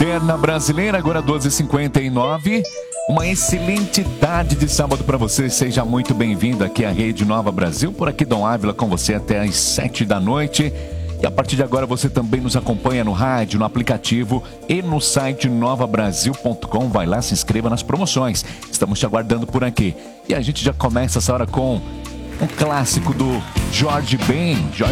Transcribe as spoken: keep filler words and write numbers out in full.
Moderna Brasileira, agora doze e cinquenta e nove. Uma excelente tarde de sábado para você. Seja muito bem-vindo aqui à Rede Nova Brasil. Por aqui, Dom Ávila, com você até às sete da noite. E a partir de agora você também nos acompanha no rádio, no aplicativo e no site nova brasil ponto com. Vai lá, se inscreva nas promoções. Estamos te aguardando por aqui. E a gente já começa essa hora com um clássico do Jorge Ben. Jorge